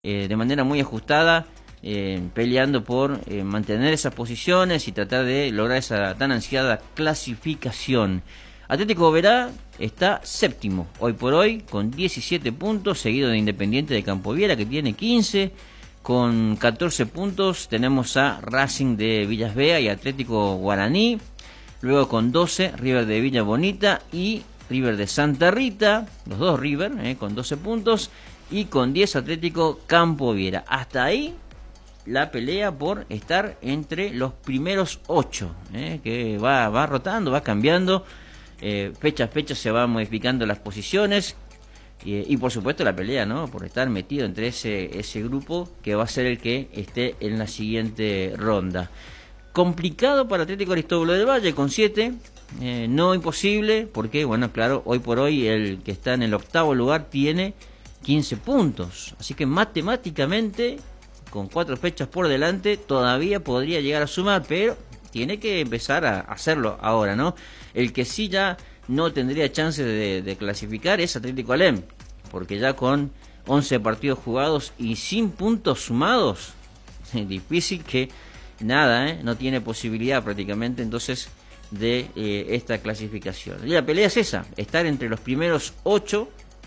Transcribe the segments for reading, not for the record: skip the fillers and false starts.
de manera muy ajustada, peleando por mantener esas posiciones y tratar de lograr esa tan ansiada clasificación. Atlético Oberá está séptimo hoy por hoy con 17 puntos, seguido de Independiente de Campoviera que tiene 15. Con 14 puntos tenemos a Racing de Villas Bea y Atlético Guaraní. Luego con 12 River de Villa Bonita y River de Santa Rita, los dos River con 12 puntos. Y con 10 Atlético Campoviera. Hasta ahí la pelea por estar entre los primeros 8, que va rotando, va cambiando. Fecha a fecha se van modificando las posiciones. Y por supuesto la pelea, ¿no? Por estar metido entre ese grupo que va a ser el que esté en la siguiente ronda. Complicado para Atlético Aristóbulo del Valle con 7. No imposible, porque, bueno, claro, hoy por hoy el que está en el octavo lugar tiene 15 puntos. Así que matemáticamente, con 4 fechas por delante, todavía podría llegar a sumar, pero tiene que empezar a hacerlo ahora, ¿no? El que sí ya no tendría chance de clasificar es Atlético Alem, porque ya con 11 partidos jugados y sin puntos sumados, es difícil que nada, no tiene posibilidad prácticamente entonces de esta clasificación. Y la pelea es esa, estar entre los primeros 8,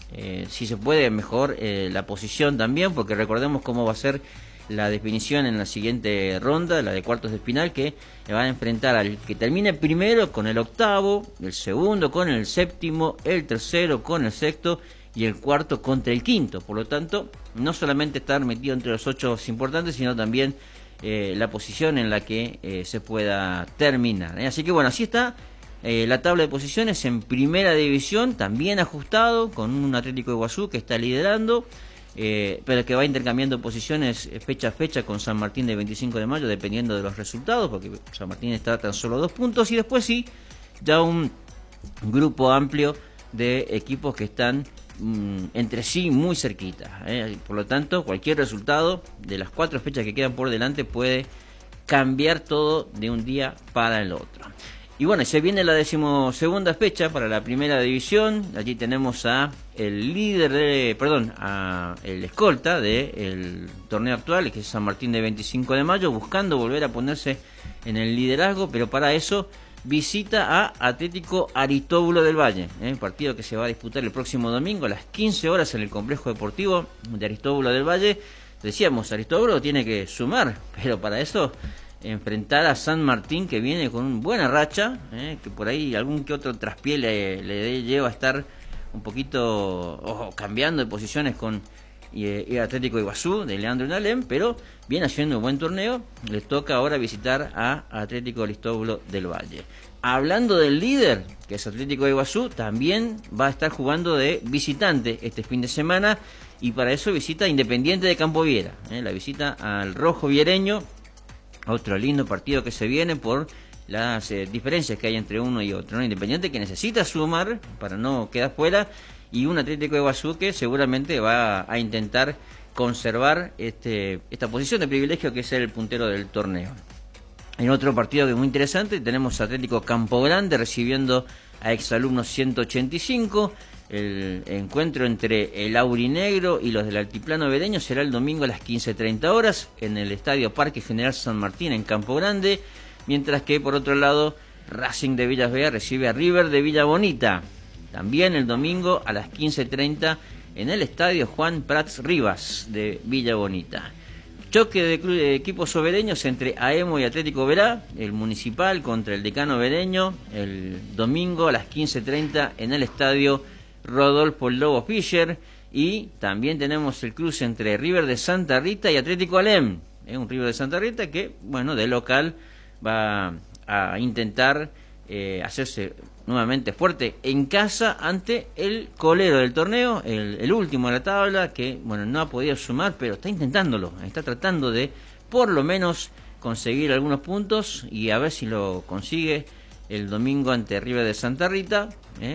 si se puede mejor la posición también, porque recordemos cómo va a ser la definición en la siguiente ronda, la de cuartos de final, que va a enfrentar al que termine primero con el octavo, el segundo con el séptimo, el tercero con el sexto y el cuarto contra el quinto. Por lo tanto, no solamente estar metido entre los 8 es importante, sino también la posición en la que se pueda terminar. Así que bueno, así está la tabla de posiciones en primera división, también ajustado, con un Atlético de Iguazú que está liderando, pero que va intercambiando posiciones fecha a fecha con San Martín de 25 de mayo, dependiendo de los resultados, porque San Martín está a tan solo 2 puntos, y después sí, ya un grupo amplio de equipos que están entre sí muy cerquita. Por lo tanto, cualquier resultado de las 4 fechas que quedan por delante puede cambiar todo de un día para el otro. Y bueno, se viene la 12ª fecha para la primera división. Allí tenemos a el líder a el escolta del torneo actual, que es San Martín de 25 de mayo, buscando volver a ponerse en el liderazgo, pero para eso visita a Atlético Aristóbulo del Valle, partido que se va a disputar el próximo domingo a las 15 horas en el complejo deportivo de Aristóbulo del Valle. Decíamos, Aristóbulo tiene que sumar, pero para eso enfrentar a San Martín, que viene con una buena racha, que por ahí algún que otro traspié le lleva a estar un poquito cambiando de posiciones con Atlético Iguazú de Leandro Nalem, pero viene haciendo un buen torneo. Les toca ahora visitar a Atlético Aristóbulo del Valle. Hablando del líder, que es Atlético de Iguazú, también va a estar jugando de visitante este fin de semana, y para eso visita Independiente de Campoviera, la visita al rojo viereño. Otro lindo partido que se viene por las diferencias que hay entre uno y otro, ¿no? Independiente que necesita sumar para no quedar fuera, y un Atlético de Iguazú que seguramente va a intentar conservar esta posición de privilegio, que es ser el puntero del torneo. En otro partido que es muy interesante, tenemos Atlético Campo Grande recibiendo a Exalumnos 185. El encuentro entre el aurinegro y los del altiplano vereño será el domingo a las 15:30 horas en el Estadio Parque General San Martín en Campo Grande, mientras que por otro lado Racing de Villas Bea recibe a River de Villa Bonita, también el domingo a las 15:30 en el Estadio Juan Prats Rivas de Villa Bonita. Choque de equipos sobereños entre AEMO y Atlético Oberá, el Municipal contra el Decano Vereño, el domingo a las 15:30 en el Estadio Rodolfo Lobo Fischer. Y también tenemos el cruce entre River de Santa Rita y Atlético Alem, un River de Santa Rita que, bueno, de local va a intentar hacerse nuevamente fuerte en casa ante el colero del torneo, el último de la tabla, que, bueno, no ha podido sumar, pero está intentándolo, está tratando de por lo menos conseguir algunos puntos, y a ver si lo consigue el domingo ante River de Santa Rita,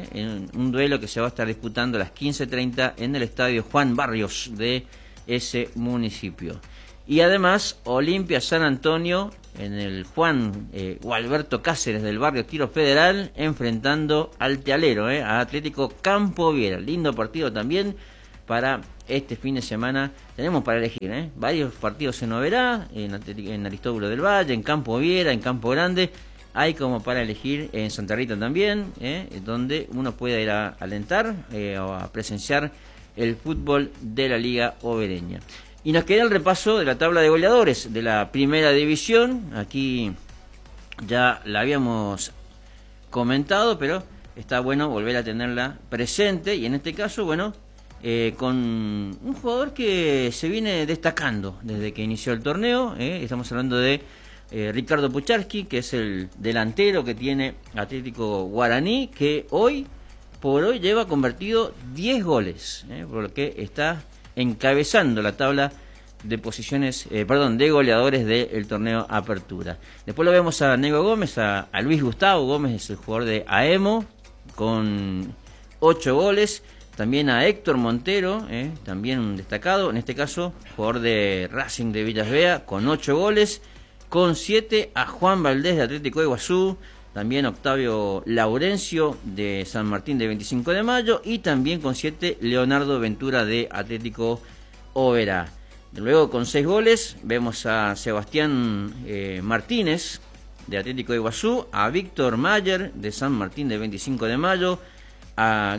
en un duelo que se va a estar disputando a las 15:30 en el Estadio Juan Barrios de ese municipio. Y además Olimpia San Antonio en el Juan Gualberto Cáceres del barrio Tiro Federal, enfrentando al Tealero, a Atlético Campoviera. Lindo partido también para este fin de semana tenemos para elegir, varios partidos en Oberá, en Aristóbulo del Valle, en Campo Viera, en Campo Grande. Hay como para elegir en Santa Rita también, donde uno puede ir a alentar o a presenciar el fútbol de la Liga Obereña. Y nos queda el repaso de la tabla de goleadores de la primera división. Aquí ya la habíamos comentado, pero está bueno volver a tenerla presente. Y en este caso, bueno, con un jugador que se viene destacando desde que inició el torneo. Estamos hablando de Ricardo Pucharski, que es el delantero que tiene Atlético Guaraní, que hoy por hoy lleva convertido 10 goles, por lo que está encabezando la tabla de posiciones, de goleadores del torneo Apertura. Después lo vemos a Nego Gómez, a Luis Gustavo Gómez, es el jugador de AEMO, con 8 goles. También a Héctor Montero, también un destacado, en este caso, jugador de Racing de Villas Bea, con 8 goles. Con 7 a Juan Valdés de Atlético de Iguazú, también Octavio Laurencio de San Martín de 25 de Mayo y también con 7 Leonardo Ventura de Atlético Oberá. Luego con 6 goles vemos a Sebastián Martínez de Atlético de Iguazú, a Víctor Mayer de San Martín de 25 de Mayo, a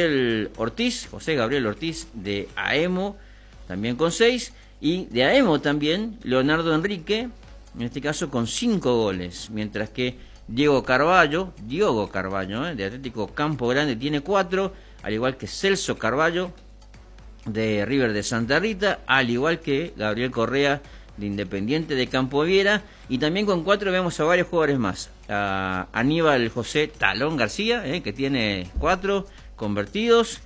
José Gabriel Ortiz de AEMO, también con 6, y de AEMO también Leonardo Enrique, en este caso con 5 goles, mientras que Diogo Carballo, de Atlético Campo Grande, tiene 4, al igual que Celso Carballo de River de Santa Rita, al igual que Gabriel Correa de Independiente de Campo Viera, y también con 4 vemos a varios jugadores más, a Aníbal José Talón García, que tiene 4 convertidos,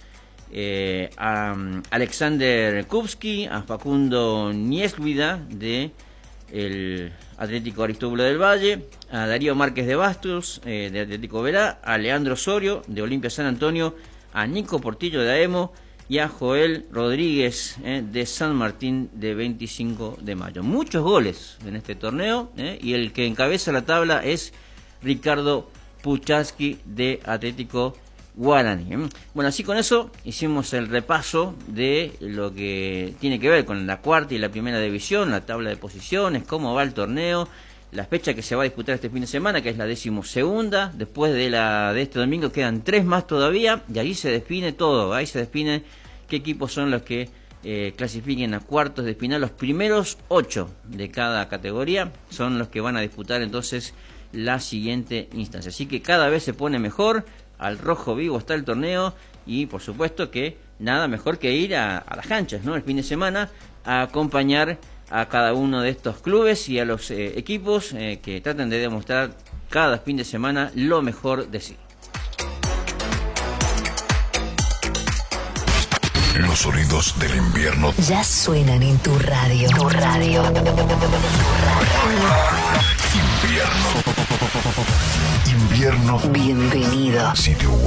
a Alexander Kupski, a Facundo Niesguida de el Atlético Aristóbulo del Valle, a Darío Márquez de Bastos de Atlético Oberá, a Leandro Osorio de Olimpia San Antonio, a Nico Portillo de AEMO y a Joel Rodríguez de San Martín de 25 de Mayo. Muchos goles en este torneo, y el que encabeza la tabla es Ricardo Pucharski de Atlético Guaraní. Bueno, así con eso hicimos el repaso de lo que tiene que ver con la cuarta y la primera división, la tabla de posiciones, cómo va el torneo, la fecha que se va a disputar este fin de semana, que es la 12ª. Después de este domingo quedan 3 más todavía, y ahí se define todo, ahí se define qué equipos son los que clasifiquen a cuartos de final. Los primeros 8 de cada categoría son los que van a disputar entonces la siguiente instancia. Así que cada vez se pone mejor, al rojo vivo está el torneo, y por supuesto que nada mejor que ir a las canchas, ¿no? El fin de semana a acompañar a cada uno de estos clubes y a los equipos que tratan de demostrar cada fin de semana lo mejor de sí. Los sonidos del invierno ya suenan en tu radio. Invierno. Bienvenido. Sitio web.